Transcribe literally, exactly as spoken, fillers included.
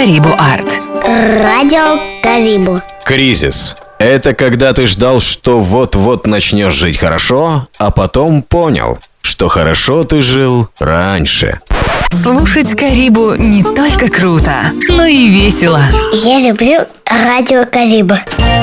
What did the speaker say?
Карибу Арт. Радио Карибу. Кризис – это когда ты ждал, что вот-вот начнешь жить хорошо, а потом понял, что хорошо ты жил раньше. Слушать Карибу не только круто, но и весело. Я люблю Радио Карибу.